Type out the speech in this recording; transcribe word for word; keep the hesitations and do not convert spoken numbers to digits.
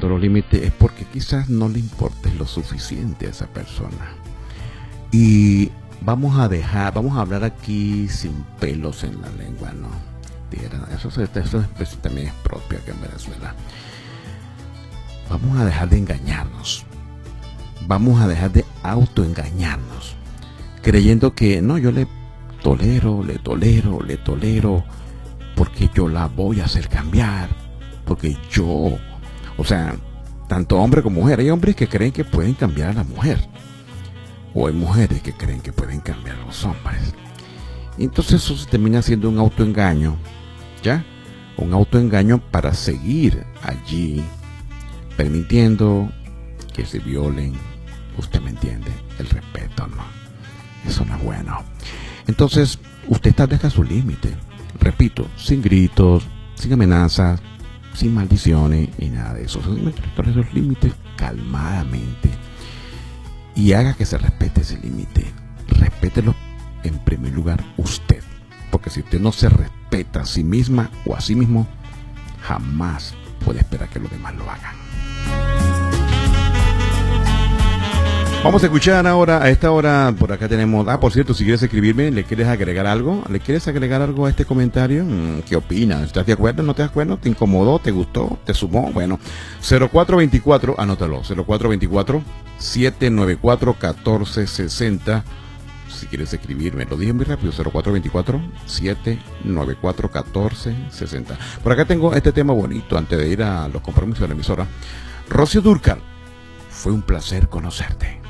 respeto los límites es porque quizás no le importes lo suficiente a esa persona. Y vamos a dejar, vamos a hablar aquí sin pelos en la lengua, ¿no? Eso, eso, eso también es propio acá en Venezuela. Vamos a dejar de engañarnos. Vamos a dejar de autoengañarnos, creyendo que no, yo le tolero, le tolero, le tolero, porque yo la voy a hacer cambiar, porque yo, o sea, tanto hombre como mujer, hay hombres que creen que pueden cambiar a la mujer, o hay mujeres que creen que pueden cambiar a los hombres. Y entonces eso se termina siendo un autoengaño, ¿ya? Un autoengaño para seguir allí, permitiendo que se violen, usted me entiende, el respeto, ¿no? Eso no es bueno. Entonces, usted establezca su límite. Repito, sin gritos, sin amenazas, sin maldiciones y nada de eso. Establezca esos límites calmadamente y haga que se respete ese límite. Respételo en primer lugar usted, porque si usted no se respeta a sí misma o a sí mismo, jamás puede esperar que los demás lo hagan. Vamos a escuchar ahora, a esta hora, por acá tenemos, ah, por cierto, si quieres escribirme, ¿le quieres agregar algo? ¿Le quieres agregar algo a este comentario? ¿Qué opinas? ¿Estás de acuerdo? ¿No te das acuerdo? ¿Te incomodó? ¿Te gustó? ¿Te sumó? Bueno, cero cuatro veinticuatro, anótalo, cero cuatro veinticuatro, siete nueve cuatro, uno cuatro seis cero. Si quieres escribirme, lo dije muy rápido, cero cuatro veinticuatro, siete nueve cuatro, uno cuatro seis cero. Por acá tengo este tema bonito, antes de ir a los compromisos de la emisora. Rocío Dúrcal, fue un placer conocerte.